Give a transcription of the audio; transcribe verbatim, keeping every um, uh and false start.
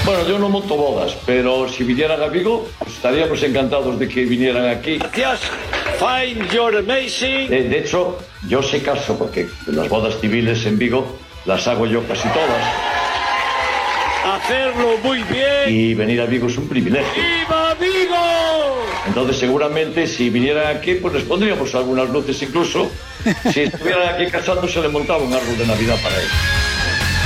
Bueno, yo no monto bodas, pero si vinieran a Vigo, pues estaríamos encantados de que vinieran aquí. Gracias. Fine, you're amazing. De, de hecho, yo sé caso, porque las bodas civiles en Vigo las hago yo casi todas. Hacerlo muy bien. Y venir a Vigo es un privilegio. ¡Viva Vigo! Entonces, seguramente, si vinieran aquí, pues les pondríamos algunas luces incluso. Si estuvieran aquí casándose, le montaba un árbol de Navidad para ellos.